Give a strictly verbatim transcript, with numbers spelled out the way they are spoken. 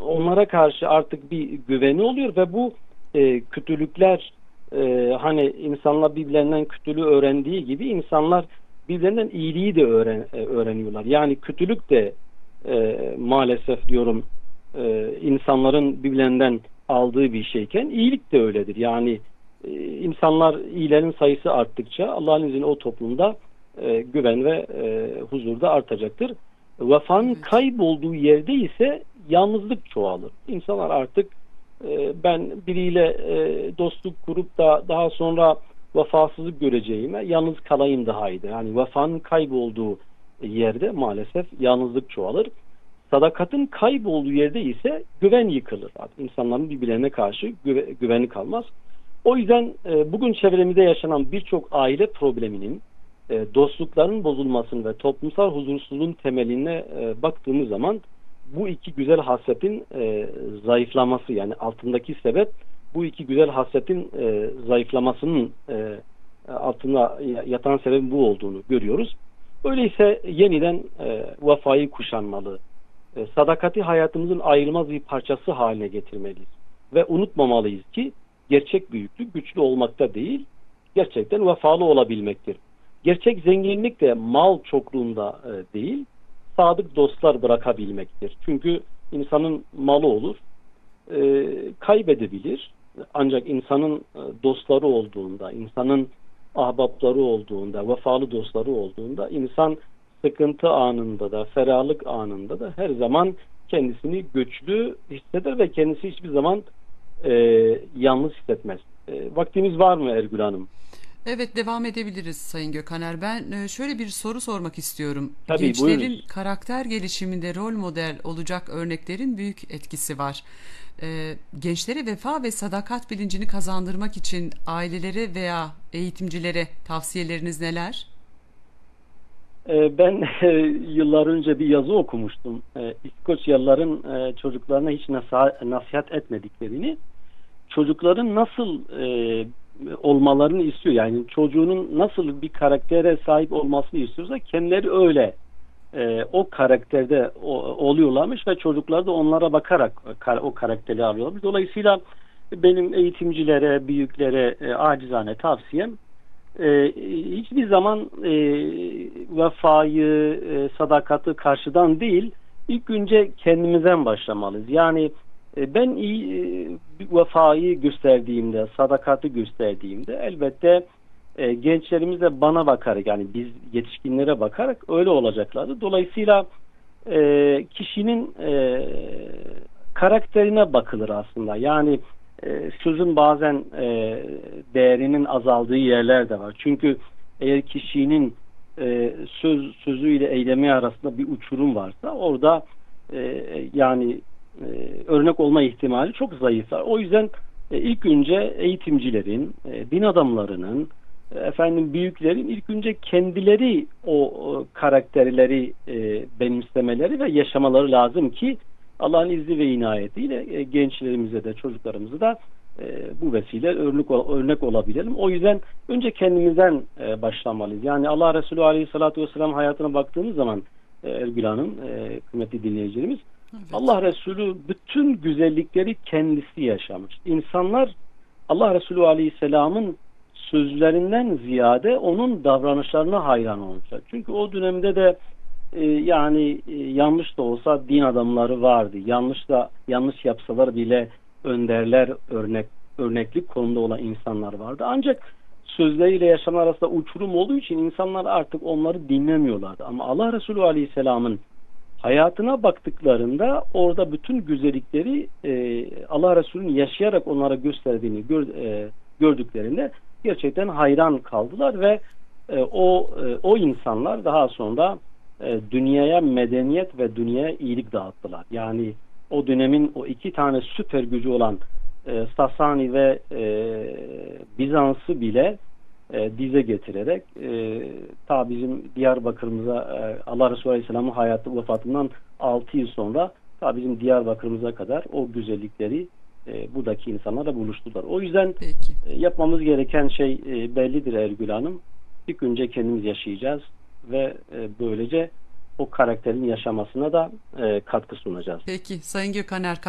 onlara karşı artık bir güveni oluyor ve bu e, kötülükler, e, hani insanlar birbirlerinden kötülüğü öğrendiği gibi insanlar birbirlerinden iyiliği de öğren, e, öğreniyorlar. Yani kötülük de e, maalesef diyorum e, insanların birbirlerinden aldığı bir şeyken iyilik de öyledir. Yani e, insanlar iyilerin sayısı arttıkça Allah'ın izniyle o toplumda e, güven ve e, huzur da artacaktır. Vefanın Evet. kaybolduğu yerde ise yalnızlık çoğalır. İnsanlar artık e, ben biriyle e, dostluk kurup da daha sonra vefasızlık göreceğime yalnız kalayım daha iyidir. Yani vefanın kaybolduğu yerde maalesef yalnızlık çoğalır. Sadakatın kaybolduğu yerde ise güven yıkılır. Artık insanların birbirlerine karşı güve, güveni kalmaz. O yüzden e, bugün çevremizde yaşanan birçok aile probleminin, e, dostlukların bozulmasının ve toplumsal huzursuzluğun temeline e, baktığımız zaman bu iki güzel hasletin e, zayıflaması, yani altındaki sebep bu iki güzel hasletin e, zayıflamasının e, altında yatan sebebin bu olduğunu görüyoruz. Öyleyse yeniden e, vefayı kuşanmalı, e, sadakati hayatımızın ayrılmaz bir parçası haline getirmeliyiz. Ve unutmamalıyız ki gerçek büyüklük güçlü olmakta değil, gerçekten vefalı olabilmektir. Gerçek zenginlik de mal çokluğunda e, değil, sadık dostlar bırakabilmektir. Çünkü insanın malı olur, e, kaybedebilir. Ancak insanın e, dostları olduğunda, insanın ahbapları olduğunda, vefalı dostları olduğunda insan sıkıntı anında da, ferahlık anında da her zaman kendisini güçlü hisseder ve kendisi hiçbir zaman e, yalnız hissetmez. E, vaktimiz var mı Ergül Hanım? Evet, devam edebiliriz Sayın Gökhaner. Ben e, şöyle bir soru sormak istiyorum. Tabii, Gençlerin buyurunuz. karakter gelişiminde rol model olacak örneklerin büyük etkisi var. E, gençlere vefa ve sadakat bilincini kazandırmak için ailelere veya eğitimcilere tavsiyeleriniz neler? E, ben e, yıllar önce bir yazı okumuştum. E, İskoçyalıların e, çocuklarına hiç nasa- nasihat etmediklerini, çocukların nasıl e, olmalarını istiyor. Yani çocuğunun nasıl bir karaktere sahip olmasını istiyorsa kendileri öyle e, o karakterde o, oluyorlarmış ve çocuklar da onlara bakarak kar, o karakteri alıyorlarmış. Dolayısıyla benim eğitimcilere, büyüklere e, acizane tavsiyem e, hiçbir zaman e, vefayı, e, sadakati karşıdan değil, ilk önce kendimizden başlamalıyız. Yani e, ben iyi e, vefayı gösterdiğimde, sadakati gösterdiğimde elbette e, gençlerimiz de bana bakarak, yani biz yetişkinlere bakarak öyle olacaklardır. Dolayısıyla e, kişinin e, karakterine bakılır aslında. Yani e, sözün bazen e, değerinin azaldığı yerler de var. Çünkü eğer kişinin e, söz sözüyle eylemi arasında bir uçurum varsa orada e, yani e, örnek olma ihtimali çok zayıflar. O yüzden e, ilk önce eğitimcilerin, e, din adamlarının, e, efendim büyüklerin ilk önce kendileri o, o karakterleri e, benimsemeleri ve yaşamaları lazım ki Allah'ın izni ve inayetiyle e, gençlerimize de çocuklarımıza da e, bu vesile örnek, örnek olabilelim. O yüzden önce kendimizden e, başlamalıyız. Yani Allah Resulü Aleyhisselatü Vesselam hayatına baktığımız zaman e, Ergül Hanım, e, kıymetli dinleyicilerimiz, Evet. Allah Resulü bütün güzellikleri kendisi yaşamış. İnsanlar Allah Resulü Aleyhisselam'ın sözlerinden ziyade onun davranışlarına hayran olmuşlar. Çünkü o dönemde de e, yani e, yanlış da olsa din adamları vardı. Yanlış da yanlış yapsalar bile önderler, örnek örneklik konumda olan insanlar vardı. Ancak sözleriyle yaşam arasında uçurum olduğu için insanlar artık onları dinlemiyorlardı. Ama Allah Resulü Aleyhisselam'ın hayatına baktıklarında orada bütün güzellikleri e, Allah Resulü'nün yaşayarak onlara gösterdiğini gör, e, gördüklerinde gerçekten hayran kaldılar ve e, o e, o insanlar daha sonra e, dünyaya medeniyet ve dünyaya iyilik dağıttılar. Yani o dönemin o iki tane süper gücü olan e, Sasani ve e, Bizans'ı bile e, dize getirerek e, ta bizim Diyarbakır'ımıza e, Allah Resulü Aleyhisselam'ın hayatı vefatından altı yıl sonra ta bizim Diyarbakır'ımıza kadar o güzellikleri e, buradaki insanlarla buluştular. O yüzden Peki. e, yapmamız gereken şey e, bellidir Ergül Hanım. İlk önce kendimiz yaşayacağız ve e, böylece o karakterin yaşamasına da e, katkı sunacağız. Peki Sayın Gökhaner.